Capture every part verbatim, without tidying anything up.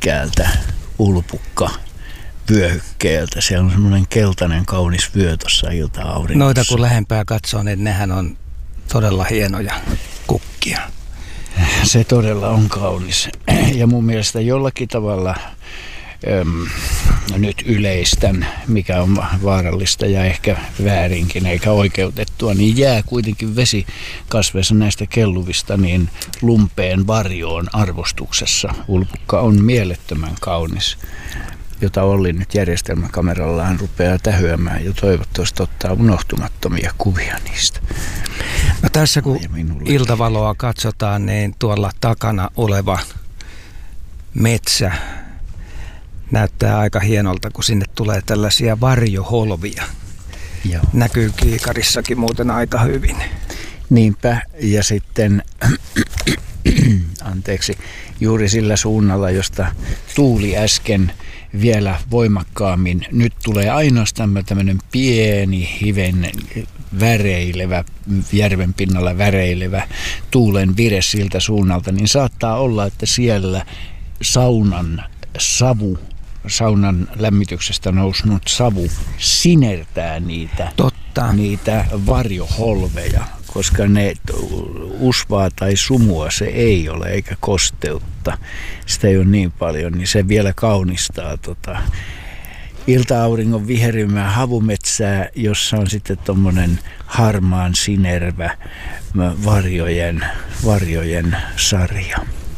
pitkältä ulpukka vyöhykkeeltä. Siellä on semmoinen keltainen kaunis vyö tuossa ilta-auringossa. Noita kun lähempää katsoo, niin nehän on todella hienoja kukkia. Se todella on kaunis. Ja mun mielestä jollakin tavalla äm, nyt yleistän, mikä on vaarallista ja ehkä väärinkin eikä oikeutettua, niin jää kuitenkin vesikasveissa näistä kelluvista niin lumpeen varjoon arvostuksessa. Ulpukka on mielettömän kaunis, jota Olli nyt järjestelmäkamerallaan rupeaa tähyämään ja toivottavasti ottaa unohtumattomia kuvia niistä. No tässä kun iltavaloa katsotaan, niin tuolla takana oleva metsä näyttää aika hienolta, kun sinne tulee tällaisia varjoholvia. Joo. Näkyy kiikarissakin muuten aika hyvin. Niinpä, ja sitten anteeksi, juuri sillä suunnalla, josta Tuuli äsken vielä voimakkaammin, nyt tulee ainoastaan tämmöinen pieni hiven väreilevä, järven pinnalla väreilevä tuulen vire siltä suunnalta, niin saattaa olla, että siellä saunan savu, saunan lämmityksestä noussut savu sinertää niitä, Totta. niitä varjoholveja, koska ne usvaa tai sumua se ei ole, eikä kosteutta. Sitä ei ole niin paljon, niin se vielä kaunistaa tota ilta-auringon viherymää havumetsää, jossa on sitten tommonen harmaan sinervä varjojen, varjojen sarja.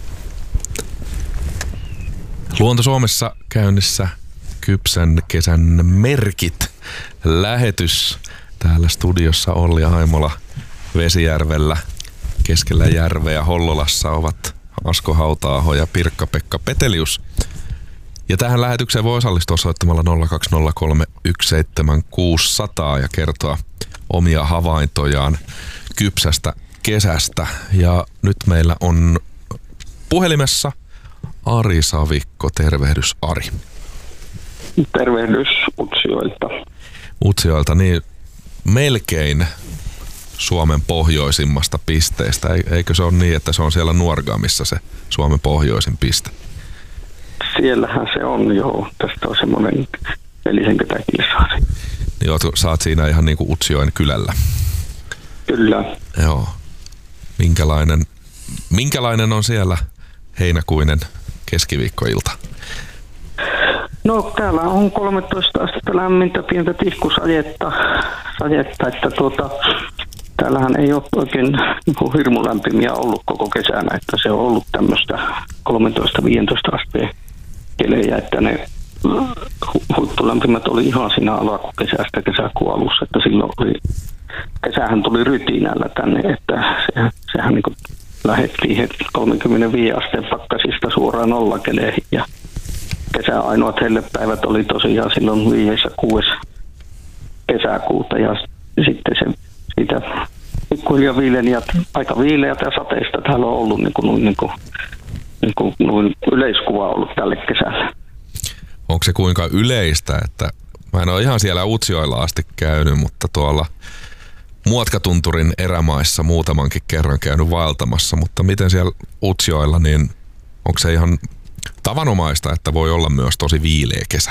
Luonto Suomessa käynnissä Kypsän kesän merkit lähetys. Täällä studiossa Olli Haimola Vesijärvellä, keskellä järveä Hollolassa ovat Asko Hauta-aho ja Pirkka-Pekka Petelius. Ja tähän lähetykseen voi osallistua soittamalla nolla kaksi nolla kolme yksi seitsemän kuusi nolla nolla ja kertoa omia havaintojaan kypsästä kesästä. Ja nyt meillä on puhelimessa Ari Savikko. Tervehdys, Ari. Tervehdys Utsjoelta. Utsjoelta, niin melkein Suomen pohjoisimmasta pisteestä. Eikö se ole niin, että se on siellä Nuorgamissa se Suomen pohjoisin piste? Siellähän se on, joo. Tästä on semmoinen nelisenkymmentä kilsaa. Joo, sä oot siinä ihan niin kuin Utsjoen kylällä. Kyllä. Joo. Minkälainen, minkälainen on siellä heinäkuinen keskiviikkoilta? No täällä on kolmetoista astetta lämmintä, pientä tihkusajetta, sajetta, että tuota, täällähän ei ole oikein niin hirmu lämpimiä ollut koko kesänä, että se on ollut tämmöistä kolmetoista viisitoista asteen kelejä, että ne huippulämpimät oli ihan siinä alkukesästä kesäkuun alussa, että silloin oli, kesähän tuli rytinällä tänne, että se, sehän niin kuin lähdettiin heti kolmekymmentäviisi asteen pakkasista suoraan nollakeleihin ja kesän ainoat hellepäivät oli tosiaan silloin viidessä kuudes kesäkuuta ja sitten se siitä pikkuhiljaa viileän ja aika viileät ja sateista täällä on ollut niin kuin, niin kuin, niin kuin, niin yleiskuva ollut tälle kesälle. Onko se kuinka yleistä, että mä en ole ihan siellä Utsjoella asti käynyt, mutta tuolla Muotkatunturin erämaissa muutamankin kerran käynyt vaeltamassa, mutta miten siellä Utsjoella, niin onko se ihan tavanomaista, että voi olla myös tosi viileä kesä?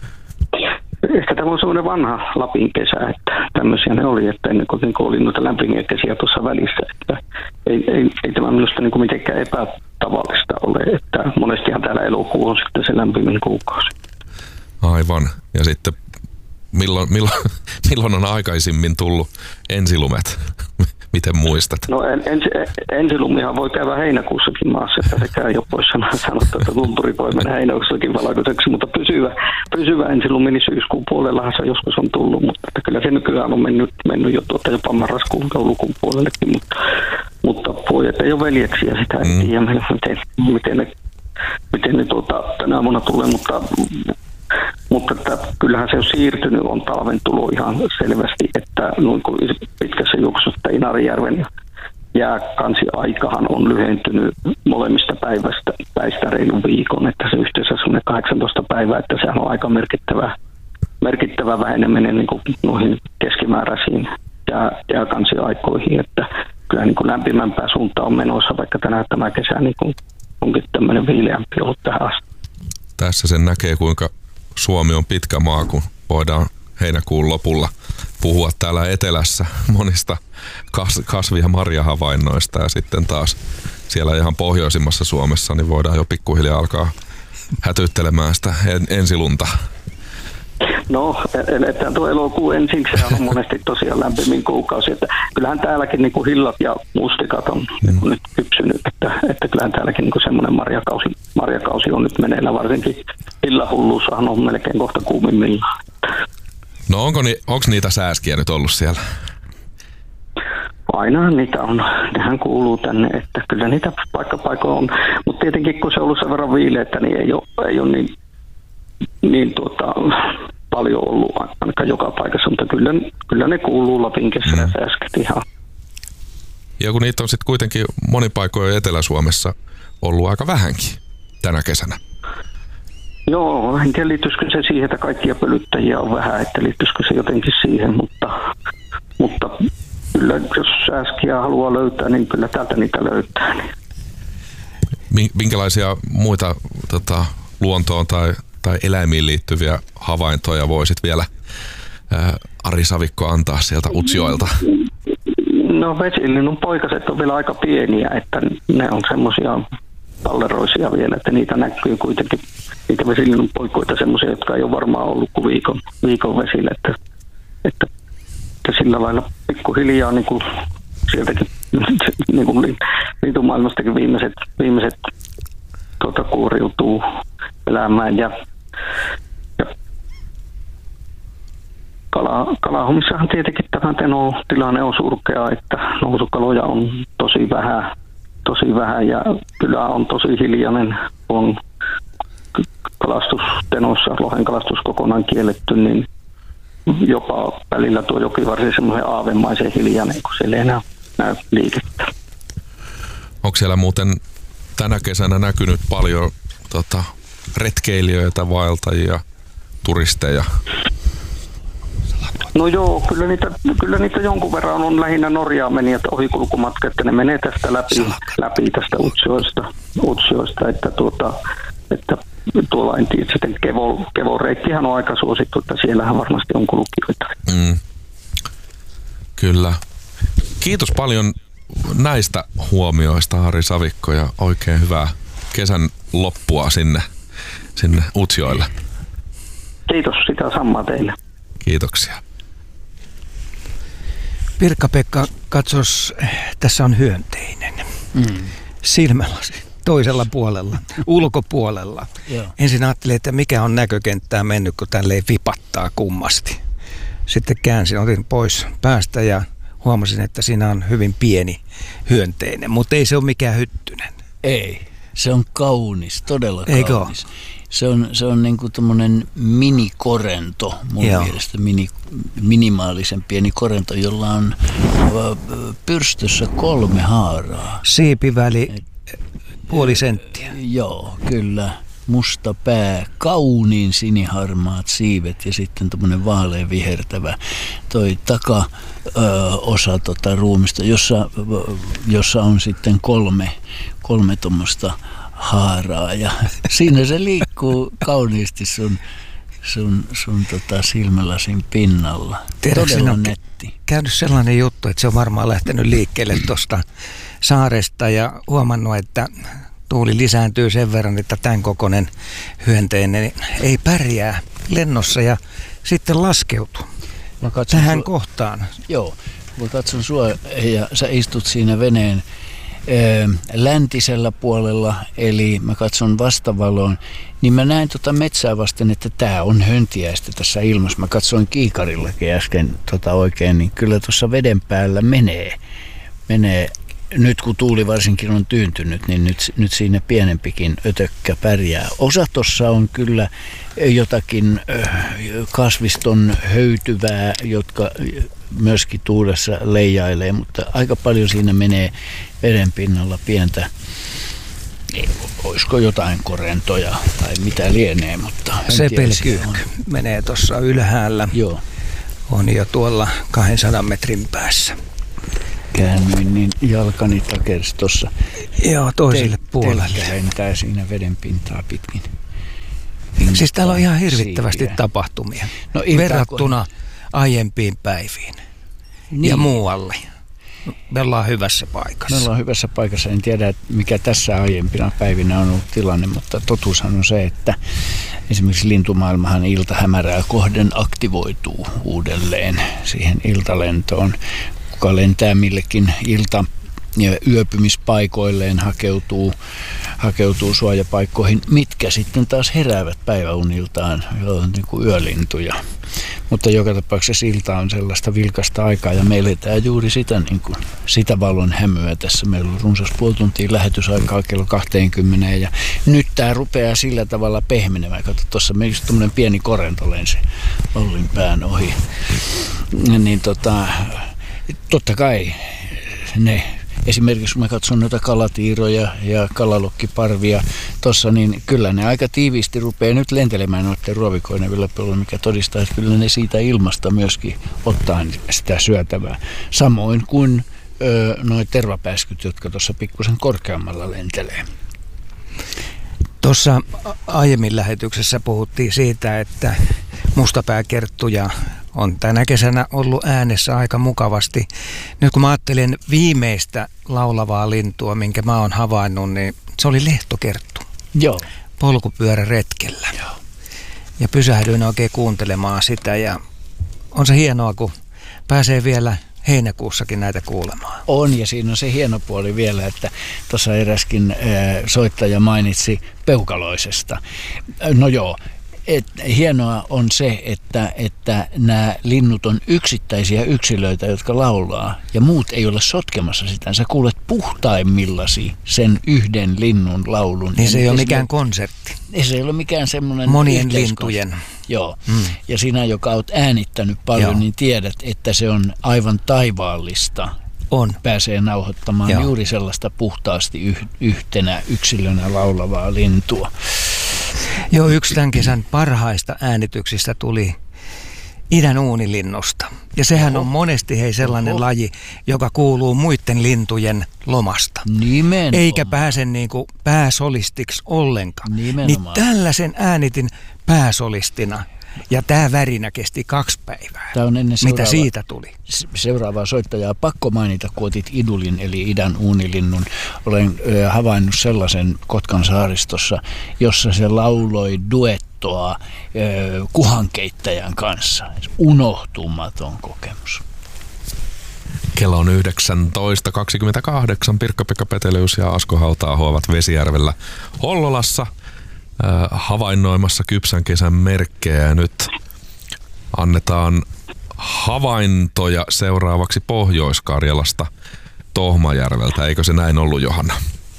Ehkä tämä on semmoinen vanha Lapin kesä, että tämmöisiä ne oli, että ennen kuin oli noita lämpimiä kesiä tuossa välissä, että ei, ei, ei tämä minusta niin kuin mitenkään epätavallista ole, että monestihan täällä elokuu on sitten se lämpimin kuukausi. Aivan, ja sitten milloin, milloin, milloin on aikaisimmin tullut ensilumet? Miten muistat? No en, ensi, ensilumihan voi käydä heinäkuussakin maassa, että se käy jo pois sanottu, että tunturi voi mennä heinäkuussakin valkoiseksi, mutta pysyvä, pysyvä ensilumi, niin syyskuun puolellahan se joskus on tullut, mutta että kyllä se nykyään on mennyt, mennyt jo tuota jopa marraskuun joulukuun puolellekin, mutta, mutta pojat ei ole veljeksiä, sitä ei mm. tiedä, miten, miten ne, miten ne tuota, tänä aamuna tulee, mutta Mutta että kyllähän se on siirtynyt, on talven tulo ihan selvästi, että noin kuin pitkässä juoksussa Inarijärven jääkansiaikahan on lyhentynyt molemmista päivästä, päistä reilun viikon, että se yhteensä semmoinen kahdeksantoista päivää, että sehän on aika merkittävä, merkittävä väheneminen niin kuin noihin keskimääräisiin jää, jääkansiaikoihin, että kyllä niin kuin lämpimämpää suuntaa on menossa, vaikka tänään tämä kesä niin kuin onkin tämmöinen viileämpi ollut tähän asti. Tässä sen näkee, kuinka Suomi on pitkä maa, kun voidaan heinäkuun lopulla puhua täällä etelässä monista kas- kasvi- ja marjahavainnoista ja sitten taas siellä ihan pohjoisimmassa Suomessa niin voidaan jo pikkuhiljaa alkaa hätyttelemään sitä en- ensilunta. No, eletään tuo elokuun ensiksi, se on monesti tosiaan lämpimin kuukausi, että kyllähän täälläkin niin kuin hillat ja mustikat on mm. nyt kypsynyt, että, että kyllähän täälläkin niin kuin semmoinen marjakausi, marjakausi on nyt meneillä, varsinkin hillahulluussahan on melkein kohta kuumimmillaan. No onko ni, onko niitä sääskiä nyt ollut siellä? Ainahan niitä on, nehän kuuluu tänne, että kyllä niitä paikka paikoin on, mutta tietenkin kun se on ollut sen verran viileitä, niin ei ole, ei ole niin, niin tuota, paljon ollut ainakaan joka paikassa, mutta kyllä, kyllä ne kuuluu Lapin kesä ja sääsket ihan. Ja kun niitä on sitten kuitenkin monin paikoin Etelä-Suomessa ollut aika vähänkin tänä kesänä. Joo, en tiedä liittyisikö se siihen, että kaikkia pölyttäjiä on vähän, että liittyisikö se jotenkin siihen, mutta, mutta kyllä jos sääskiä haluaa löytää, niin kyllä täältä niitä löytää. Minkälaisia muita tota, luontoon tai, tai eläimiin liittyviä havaintoja voisit vielä ää, Ari Savikko antaa sieltä Utsjoelta? No vesilinnun poikaset on vielä aika pieniä, että ne on semmoisia talleroisia vielä, että niitä näkyy kuitenkin, niitä vesilinnun poikoita semmoisia, jotka ei ole varmaan ollut kuin viikon, viikon vesillä, että, että, että sillä lailla pikkuhiljaa niin kuin sieltäkin niin kuin lintumaailmastakin viimeiset, viimeiset tuota, kuoriutuu elämään ja, ja Kala, kalahommissahan tietenkin tämä tilanne on surkea, että nousukaloja on tosi vähän, tosi vähän ja kyllä on tosi hiljainen, on kalastus Tenossa, lohen kalastus kokonaan kielletty, niin jopa välillä tuo joki varsin semmoinen aavemaisen hiljainen, kun siellä ei enää näy liikettä. Onko siellä muuten tänä kesänä näkynyt paljon tota, retkeilijöitä, vaeltajia, turisteja? No joo, kyllä niitä, kyllä niitä jonkun verran on lähinnä Norjaan menijät ohikulkumatka, että ne menee tästä läpi, läpi tästä Utsjoesta, Utsjoesta, että, tuota, että tuolla en tiedä, sitten Kevo, Kevo-reittihän on aika suosittu, että siellähän varmasti on kulkijoita. Mm. Kyllä. Kiitos paljon näistä huomioista, Ari Savikko, ja oikein hyvää kesän loppua sinne, sinne Utsjoelle. Kiitos, sitä samaa teille. Kiitoksia. Pirkka-Pekka, katsos, tässä on hyönteinen. Mm. Silmälasi toisella puolella, ulkopuolella. Joo. Ensin ajattelin, että mikä on näkökenttää mennyt, kun tälleen vipattaa kummasti. Sitten käänsin, otin pois päästä ja huomasin, että siinä on hyvin pieni hyönteinen, mutta ei se ole mikään hyttynen. Ei, se on kaunis, todella Eikö kaunis. Se on, se on niin kuin tommonen minikorento, mun Joo. mielestä mini, minimaalisen pieni korento, jolla on pyrstössä kolme haaraa. Siipiväli puoli senttiä. Joo, kyllä. Musta pää, kauniin siniharmaat siivet ja sitten tommonen vaalean vihertävä toi takaosa tota ruumista, jossa, jossa on sitten kolme, kolme tommoista haaraa ja siinä se liikkuu kauniisti sun, sun, sun tota silmälasin pinnalla. Tiedätkö, Todella on netti. Käynyt sellainen juttu, että se on varmaan lähtenyt liikkeelle tuosta saaresta ja huomannut, että tuuli lisääntyy sen verran, että tämän kokoinen hyönteinen ei pärjää lennossa ja sitten laskeutuu tähän sua, kohtaan. Joo, kun katson sua ja sä istut siinä veneen ö, läntisellä puolella, eli mä katson vastavaloon, niin mä näen tota metsää vasten, että tää on höntiäistä tässä ilmassa. Mä katsoin kiikarillakin äsken tota oikein, niin kyllä tuossa veden päällä menee, menee. Nyt kun tuuli varsinkin on tyyntynyt, niin nyt, nyt siinä pienempikin ötökkä pärjää. Osa tuossa on kyllä jotakin kasviston höytyvää, jotka myöskin tuulessa leijailee, mutta aika paljon siinä menee veden pinnalla pientä, olisiko jotain korentoja tai mitä lienee, mutta Sepelkyykky menee tuossa ylhäällä. Joo. On jo tuolla kahdensadan metrin päässä. Käännyin, niin jalkani takersi tuossa. Joo, toiselle puolelle. Telkkä siinä veden pintaa pitkin. Siis täällä on ihan hirvittävästi siipiä. tapahtumia No, iltaa, verrattuna aiempiin päiviin niin. ja muualle. Me ollaan hyvässä paikassa. Me ollaan hyvässä paikassa. En tiedä, mikä tässä aiempina päivinä on ollut tilanne, mutta totuushan on se, että esimerkiksi lintumaailmahan iltahämärää kohden aktivoituu uudelleen siihen iltalentoon. Kuka lentää millekin ilta- ja yöpymispaikoilleen, hakeutuu, hakeutuu suojapaikkoihin, mitkä sitten taas heräävät päiväuniltaan, on niin kuin yölintuja. Mutta joka tapauksessa ilta on sellaista vilkasta aikaa ja me eletään juuri sitä, niin kuin, sitä valon hämyä tässä. Meillä on runsas puoli tuntia lähetysaikaa kello kaksikymmentä ja nyt tämä rupeaa sillä tavalla pehmenemään. Kato, tuossa meillä on tuommoinen pieni korento lensi Ollin pään ohi. Niin tota, totta kai ne... Esimerkiksi kun mä katson noita kalatiiroja ja kalalokkiparvia tuossa, niin kyllä ne aika tiiviisti rupeaa nyt lentelemään noiden ruovikoiden yläpuolella, mikä todistaa, että kyllä ne siitä ilmasta myöskin ottaa sitä syötävää. Samoin kuin nuo tervapääskyt, jotka tuossa pikkusen korkeammalla lentelee. Tuossa aiemmin lähetyksessä puhuttiin siitä, että mustapääkerttuja on tänä kesänä ollut äänessä aika mukavasti. Nyt kun mä ajattelen viimeistä laulavaa lintua, minkä mä oon havainnut, niin se oli lehtokerttu. Joo. Polkupyöräretkellä. Joo. Ja pysähdyin oikein kuuntelemaan sitä ja on se hienoa, kun pääsee vielä heinäkuussakin näitä kuulemaan. On, ja siinä on se hieno puoli vielä, että tuossa eräskin soittaja mainitsi peukaloisesta. No joo. Et, hienoa on se, että, että nämä linnut on yksittäisiä yksilöitä, jotka laulaa, ja muut ei ole sotkemassa sitä. Sä kuulet puhtaimmillasi sen yhden linnun laulun. Niin se ei ole sille, mikään konsertti. Se ei ole mikään semmoinen... Monien lintujen. Joo, mm. ja sinä, joka olet äänittänyt paljon, Joo. niin tiedät, että se on aivan taivaallista. On. Pääsee nauhoittamaan Joo. juuri sellaista puhtaasti yh, yhtenä yksilönä laulavaa lintua. Joo, yksi tämän kesän parhaista äänityksistä tuli idän uunilinnusta. Ja sehän Oho. on monesti hei sellainen Oho. laji, joka kuuluu muiden lintujen lomasta. Nimenomaan. Eikä pääse niin kuin pääsolistiksi ollenkaan. Nimenomaan. Niin tällaisen äänitin pääsolistina. Ja tämä värinä kesti kaksi päivää. Tämä on ennen Mitä siitä tuli? Seuraavaa soittajaa pakko mainita, kun otit idulin eli idän uunilinnun. Olen ö, havainnut sellaisen Kotkan saaristossa, jossa se lauloi duettoa ö, kuhankeittäjän kanssa. Unohtumaton kokemus. Kello on yhdeksäntoista kaksikymmentäkahdeksan. Pirkka-Pekka Petelius ja Asko Hauta-aho ovat Vesijärvellä Hollolassa havainnoimassa kypsän kesän merkkejä, ja nyt annetaan havaintoja seuraavaksi Pohjois-Karjalasta Tohmajärveltä. Eikö se näin ollut, Johanna?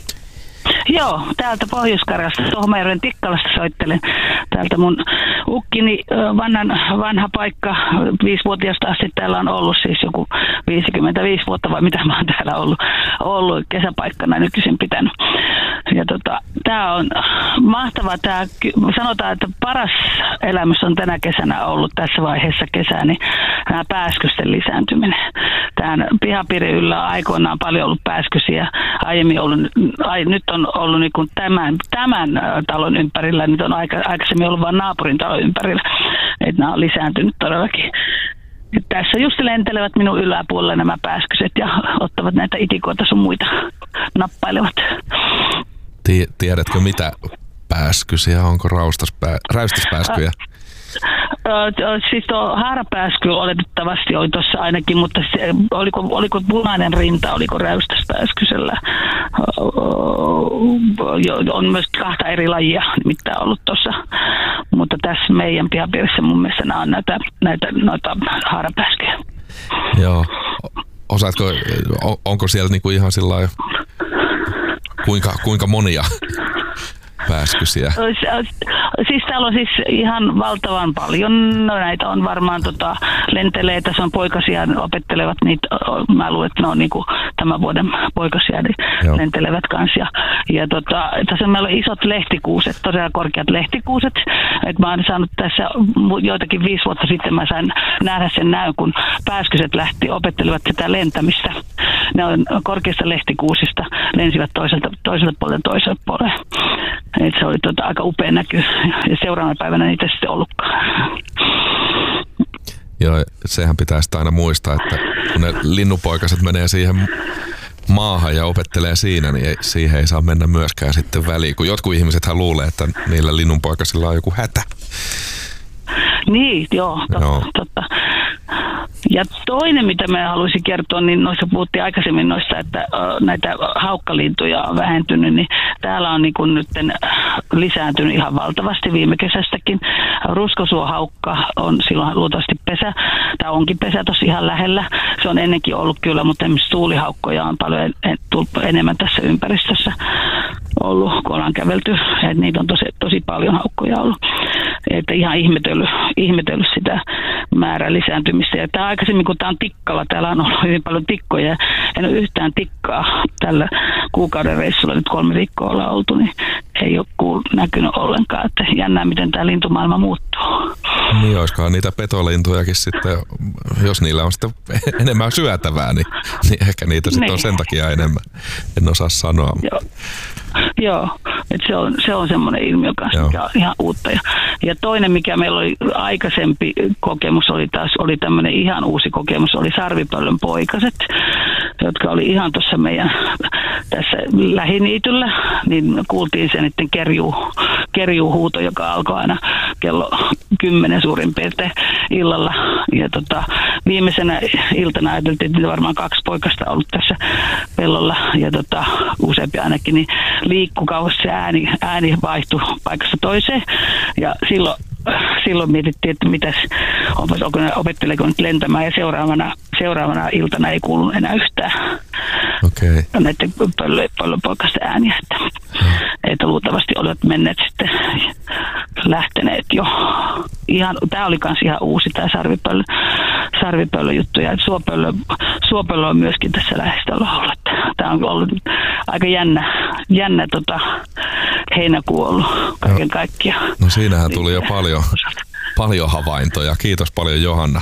Joo, täältä Pohjois-Karjalasta Tohmajärven Tikkalasta soittelen. Täältä mun ukkini vanhan, vanha paikka, viisivuotiaasta asti täällä on ollut, siis joku viisikymmentäviisi vuotta vai mitä mä oon täällä ollut, ollut kesäpaikkana nykyisin pitänyt. Ja tota, tää on mahtavaa, tää, sanotaan, että paras elämys on tänä kesänä ollut tässä vaiheessa kesää, niin nämä pääskysten lisääntyminen. Tähän pihapiirin yllä on aikoinaan paljon ollut pääskysiä, aiemmin ollut, ai, nyt on ollut niin kuin tämän, tämän talon ympärillä, nyt on aika, aikaisemmin ollut vain naapurin talon ympärillä, että nämä on lisääntynyt todellakin. Et tässä just lentelevät minun yläpuolella nämä pääskyset ja ottavat näitä itikoita sun muita, nappailevat. Tiedätkö mitä pääskysiä, onko raustaspää, räystäspääskyjä? Siis tuo haarapääsky oletettavasti oli tuossa ainakin, mutta se, oliko, oliko punainen rinta, oliko räystäspääskysellä? On myös kahta eri lajia nimittäin ollut tuossa, mutta tässä meidän pihapiirissä mun mielestä nämä on näitä, näitä noita haarapääskyjä. Joo. Osaatko, on, onko siellä niinku ihan sillä kuinka, kuinka monia pääskysiä? Siis täällä on siis ihan valtavan paljon. No, näitä on varmaan tota, lentelee, tässä on poikasia, opettelevat niitä. Mä luulen, että ne on niinku tämän vuoden poikasia, niin Joo. lentelevät kanssa. Ja, ja tota, tässä meillä on isot lehtikuuset, todella korkeat lehtikuuset. Et mä oon saanut tässä joitakin viisi vuotta sitten, mä sain nähdä sen näyn, kun pääskyset lähti, opettelivat sitä lentämistä. Ne on korkeista lehtikuusista, lensivät toiselta, toiselta puolelta toiselle puolelle. Et se oli tota, aika upea näky ja seuraavana päivänä niitä sitten ollutkaan. Joo, sehän pitää sitä aina muistaa, että kun ne linnunpoikaset menee siihen maahan ja opettelee siinä, niin ei, siihen ei saa mennä myöskään sitten väliin. Kun jotkut ihmisethän luulee, että niillä linnunpoikasilla on joku hätä. Niin, joo, totta. Joo. totta. Ja toinen, mitä mä haluaisin kertoa, niin noissa puhuttiin aikaisemmin noissa, että näitä haukkalintuja on vähentynyt, niin täällä on niin kuin nyt lisääntynyt ihan valtavasti viime kesästäkin. Ruskosuohaukka on silloin luultavasti pesä, tai onkin pesä tosi ihan lähellä. Se on ennenkin ollut kyllä, mutta esimerkiksi tuulihaukkoja on paljon en, en, enemmän tässä ympäristössä ollut, kun ollaan kävelty. Et niitä on tosi, tosi paljon haukkoja ollut. Että ihan ihmetellyt, ihmetellyt sitä määrän lisääntymistä. Ja tämä aikaisemmin, kun tämä on Tikkala, täällä on ollut hyvin paljon tikkoja. En ole yhtään tikkaa tällä kuukauden reissulla, nyt kolme viikkoa ollaan oltu, niin ei ole kuul- näkynyt ollenkaan. Että jännää, miten tämä lintumaailma muuttuu. Niin, olisikohan niitä petolintujakin sitten, jos niillä on sitten enemmän syötävää, niin, niin ehkä niitä sitten niin on sen takia enemmän. En osaa sanoa. Joo, Joo. että se on, se on semmoinen ilmiö kanssa, mikä on ihan uutta. Ja, ja toinen, mikä meillä oli aikaisempi kokemus, oli taas oli tämmöinen ihan uusi kokemus, oli sarvipöllön poikaset, jotka oli ihan tuossa meidän tässä lähiniityllä, niin kuultiin se niiden kerjuu, kerjuuhuuto, joka alkoi aina kello kymmenen suurin piirtein illalla. Ja tota, viimeisenä iltana ajateltiin, että varmaan kaksi poikasta ollut tässä pellolla ja tota, useampi ainakin, niin liikkui kauheasti se ääni, ääni vaihtui paikasta toiseen ja silloin Silloin mietittiin, että mitäs, onko ne, opetteleeko nyt lentämään, ja seuraavana, seuraavana iltana ei kuulu enää yhtään okay. näiden pöllönpoikasten ääniä. Että, että luultavasti olet menneet sitten, lähteneet jo. Ihan, tämä oli myös ihan uusi tämä sarvipöllö, sarvipöllön juttu, ja suopöllö, suopöllö on myöskin tässä lähestöllä ollut. Tämä on ollut aika jännä, jännä tota, heinäkuu ollut kaiken kaikkiaan. No siinähän tuli jo paljon, paljon havaintoja. Kiitos paljon, Johanna.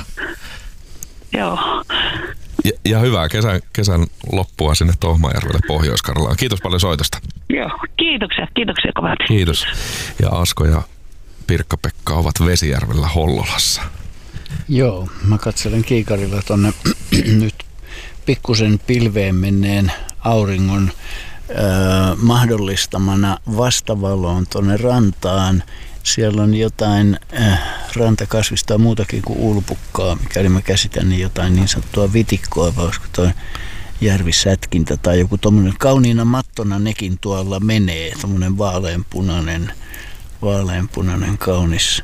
Joo. Ja, ja hyvää kesän, kesän loppua sinne Tohmajärvelle Pohjois-Karjalaan. Kiitos paljon soitosta. Joo, kiitoksia. Kiitoksia kovasti. Kiitos. Ja Asko ja Pirkka-Pekka ovat Vesijärvellä Hollolassa. Joo, mä katselen kiikarilla tonne nyt pikkusen pilveen menneen auringon äh, mahdollistamana vastavaloon tonne rantaan. Siellä on jotain äh, rantakasvista muutakin kuin uulupukkaa, mikäli mä käsitän, niin jotain niin sanottua vitikkoa, vai olisiko toi järvisätkintä tai joku tommonen kauniina mattona nekin tuolla menee, tommonen vaaleanpunainen, vaaleanpunainen kaunis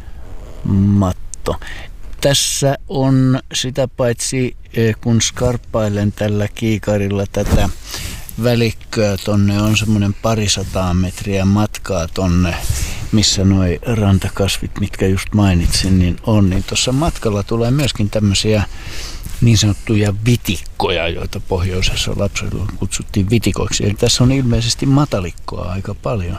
matto. Tässä on sitä paitsi, kun skarppailen tällä kiikarilla tätä välikköä tonne, on semmoinen parisataa metriä matkaa tonne, missä noi rantakasvit, mitkä just mainitsin, niin on. Niin tuossa matkalla tulee myöskin tämmöisiä niin sanottuja vitikkoja, joita pohjoisessa lapsilla kutsuttiin vitikoiksi. Eli tässä on ilmeisesti matalikkoa aika paljon.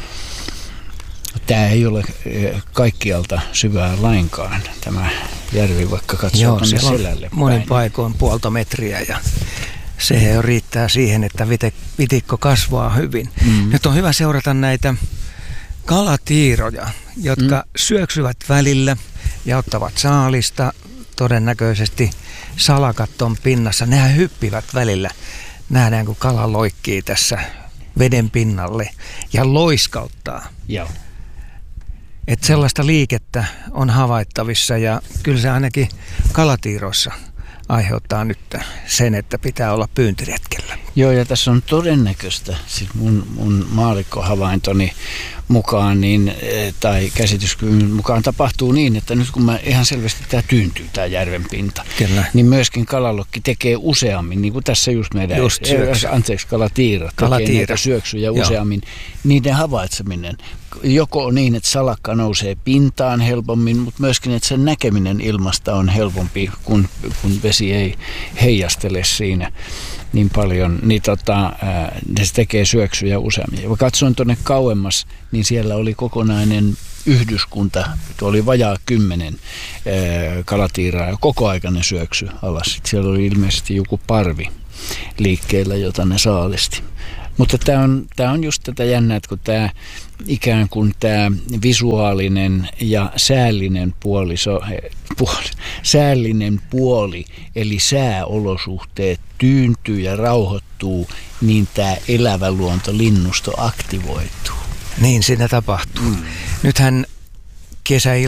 Tämä ei ole kaikkialta syvää lainkaan, tämä järvi, vaikka katsoo tuonne selälle päin. Monin paikoin puolta metriä ja se jo riittää siihen, että vitikko kasvaa hyvin. Mm. Nyt on hyvä seurata näitä kalatiiroja, jotka mm. syöksyvät välillä ja ottavat saalista. Todennäköisesti salakaton pinnassa. Nehän hyppivät välillä. Nähdään, kun kala loikkii tässä veden pinnalle ja loiskauttaa. Joo. Että sellaista liikettä on havaittavissa ja kyllä se ainakin kalatiiroissa aiheuttaa nyt sen, että pitää olla pyyntiretkellä. Joo, ja tässä on todennäköistä, siis mun, mun maallikkohavaintoni mukaan, niin, tai käsityskyvyn mukaan tapahtuu niin, että nyt kun mä ihan selvästi tämä tyyntyy, tämä järven pinta, Kyllä. niin myöskin kalalokki tekee useammin, niin kuin tässä just meidän, just anteeksi, kalatiira, kalatiira tekee näitä syöksyjä useammin, Joo. niiden havaitseminen. Joko on niin, että salakka nousee pintaan helpommin, mutta myöskin, että sen näkeminen ilmasta on helpompi, kun, kun vesi ei heijastele siinä niin paljon, niin tota, ne se tekee syöksyjä useammin. Ja kun katsoin tuonne kauemmas, niin siellä oli kokonainen yhdyskunta, tuo oli vajaa kymmenen kalatiiraa ja kokoaikainen syöksy alas. Sitten siellä oli ilmeisesti joku parvi liikkeellä, jota ne saalisti. Mutta tämä on, tämä on just tätä jännää, että kun tämä ikään kuin tämä visuaalinen ja säällinen puoli, so, puoli, säällinen puoli, eli sääolosuhteet tyyntyy ja rauhoittuu, niin tämä elävä luonto, linnusto aktivoituu. Niin siinä tapahtuu. Mm. Nythän kesäilta